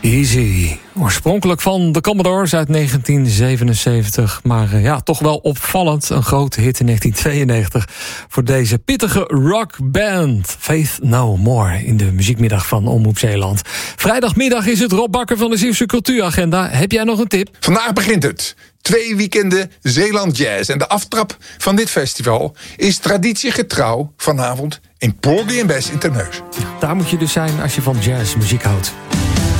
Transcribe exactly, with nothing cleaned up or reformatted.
Easy. Oorspronkelijk van de Commodores uit negentien zevenenzeventig. Maar uh, ja, toch wel opvallend. Een grote hit in negentien tweeënnegentig voor deze pittige rockband. Faith No More in de muziekmiddag van Omroep Zeeland. Vrijdagmiddag is het Rob Bakker van de Zeeuwse Cultuuragenda. Heb jij nog een tip? Vandaag begint het. Twee weekenden Zeeland Jazz. En de aftrap van dit festival is traditiegetrouw vanavond in Porgy and Bess in Terneuzen. Daar moet je dus zijn als je van jazzmuziek houdt.